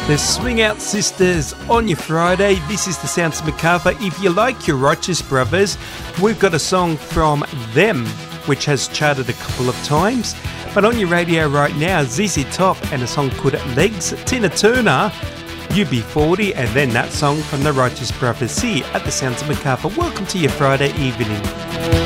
The Swing Out Sisters on your Friday. This is the Sounds of Macarthur. If you like your Righteous Brothers, we've got a song from them which has charted a couple of times. But on your radio right now, ZZ Top and a song called Legs, Tina Turner, UB40, and then that song from the Righteous Brothers here at the Sounds of Macarthur. Welcome to your Friday evening.